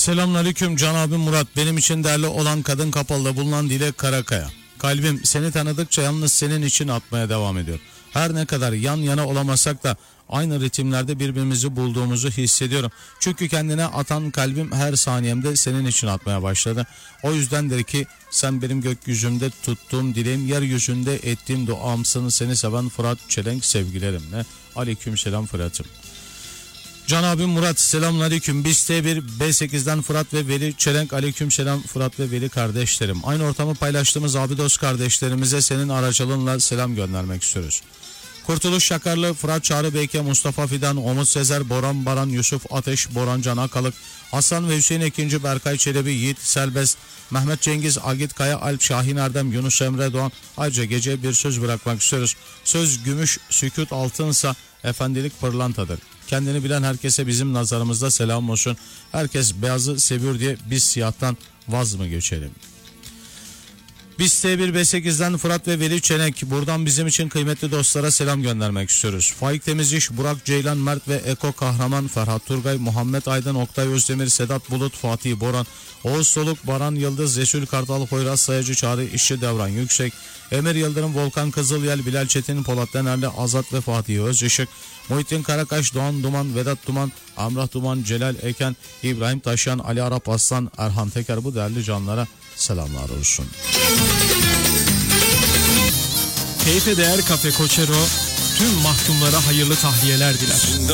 Selamünaleyküm Can abim Murat. Benim için değerli olan kadın kapalıda bulunan Dilek Karakaya. Kalbim seni tanıdıkça yalnız senin için atmaya devam ediyor. Her ne kadar yan yana olamasak da aynı ritimlerde birbirimizi bulduğumuzu hissediyorum. Çünkü kendine atan kalbim her saniyemde senin için atmaya başladı. O yüzdendir ki sen benim gökyüzümde tuttuğum dileğim, yeryüzünde ettiğim duamsın. Seni seven Fırat Çelenk sevgilerimle. Aleykümselam Fırat'ım. Can abim Murat, selamünaleyküm. Biz T1 B8'den Fırat ve Veli Çelenk. Aleykümselam Fırat ve Veli kardeşlerim. Aynı ortamı paylaştığımız abi dost kardeşlerimize senin aracılığınla selam göndermek istiyoruz. Kurtuluş Şakarlı, Fırat Çağrı Beyke, Mustafa Fidan, Umut Sezer, Boran Baran, Yusuf Ateş, Boran Can Akalık, Hasan ve Hüseyin Ekinci, Berkay Çelebi, Yiğit Selbest, Mehmet Cengiz, Agit Kaya, Alp Şahin Erdem, Yunus Emre Doğan. Ayrıca geceye bir söz bırakmak istiyoruz. Söz gümüş, sükut altınsa efendilik pırlantadır. Kendini bilen herkese bizim nazarımızda selam olsun. Herkes beyazı seviyor diye biz siyahtan vaz mı geçelim? Biz T1 B8'den Fırat ve Veli Çelenk. Buradan bizim için kıymetli dostlara selam göndermek istiyoruz. Faik Temizciş, Burak Ceylan, Mert ve Eko Kahraman, Ferhat Turgay, Muhammed Aydın, Oktay Özdemir, Sedat Bulut, Fatih Boran, Oğuz Soluk, Baran Yıldız, Resul Kartal, Poyraz Sayacı, Çağrı İşçi, Devran Yüksek, Emir Yıldırım, Volkan Kızılyel, Bilal Çetin, Polat Denerli, Azat ve Fatih Özışık, Muhittin Karakaş, Doğan Duman, Vedat Duman, Amrah Duman, Celal Eken, İbrahim Taşyan, Ali Arap Aslan, Erhan Teker, bu değerli canlara selamlar olsun. Keyfe Değer Kafe Koçero tüm mahkumlara hayırlı tahliyeler diler.